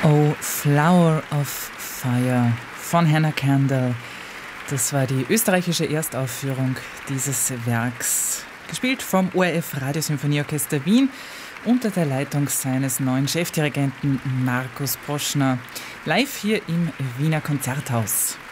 Oh, Flower of Fire von Hannah Kendall. Das war die österreichische Erstaufführung dieses Werks. Gespielt vom ORF Radiosymphonieorchester Wien unter der Leitung seines neuen Chefdirigenten Markus Proschner. Live hier im Wiener Konzerthaus.